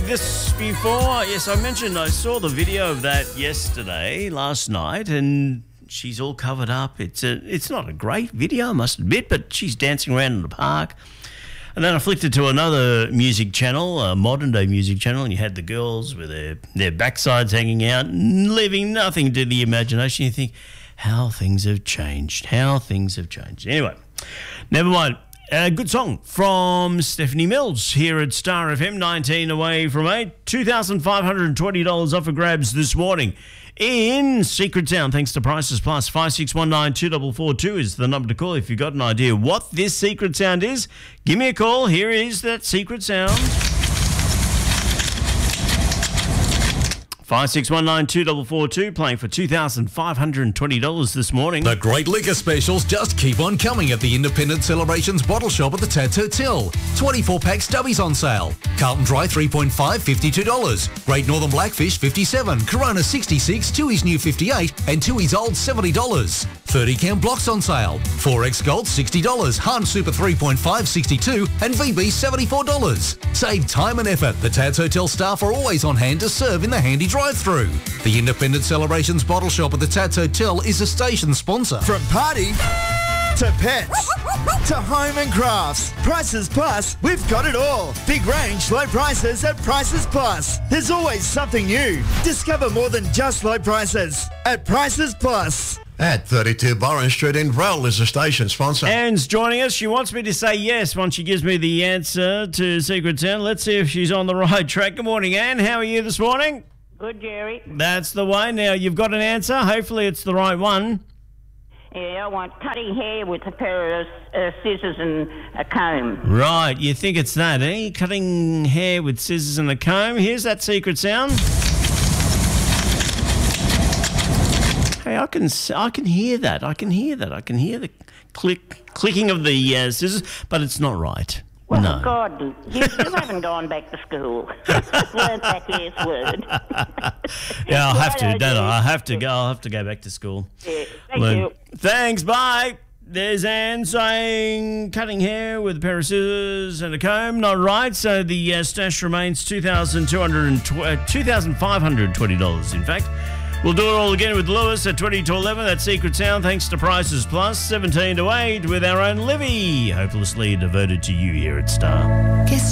this before? Yes, I mentioned I saw the video of that last night, and she's all covered up. It's not a great video, I must admit, but she's dancing around in the park. And then I flicked it to another music channel, a modern-day music channel, and you had the girls with their backsides hanging out, leaving nothing to the imagination. You think, how things have changed, Anyway, never mind. A good song from Stephanie Mills here at Star FM, 19 away from 8. $2,520 off for grabs this morning in Secret Sound, thanks to Prices Plus. 56192442 is the number to call if you've got an idea what this Secret Sound is. Give me a call. Here is that Secret Sound. 56192442, playing for $2,520 this morning. The great liquor specials just keep on coming at the Independent Celebrations Bottle Shop at the Tats Hotel. 24-pack stubbies on sale. Carlton Dry 3.5, $52. Great Northern Blackfish, $57. Corona 66, Tooheys New 58, and Tooheys Old $70. 30-can blocks on sale. 4X Gold $60. Han Super 3.5, $62, and VB $74. Save time and effort. The Tats Hotel staff are always on hand to serve in the handy drive-through. The Independent Celebrations Bottle Shop at the Tats Hotel is a station sponsor. From party to pets to home and crafts, Prices Plus, we've got it all. Big range, low prices at Prices Plus. There's always something new. Discover more than just low prices at Prices Plus. At 32 Byron Street in Rowell is a station sponsor. Anne's joining us. She wants me to say yes once she gives me the answer to Secret Sound. Let's see if she's on the right track. Good morning, Anne. How are you this morning? Good, Jerry. That's the way. Now, you've got an answer. Hopefully it's the right one. Yeah, I want cutting hair with a pair of scissors and a comb. Right. You think it's that, eh? Cutting hair with scissors and a comb. Here's that Secret Sound. Hey, I can hear that. I can hear the clicking of the scissors, but it's not right. Well, no. God, you haven't gone back to school. Learned that last word. Yeah, I'll have to, don't I? I'll have to go back to school. Yeah, thank you. Thanks, bye. There's Anne saying cutting hair with a pair of scissors and a comb. Not right, so the stash remains $2,520, in fact. We'll do it all again with Lewis at 20 to 11. That's Secret Sound, thanks to Prices Plus. 17 to 8 with our own Livy, hopelessly devoted to you here at Star.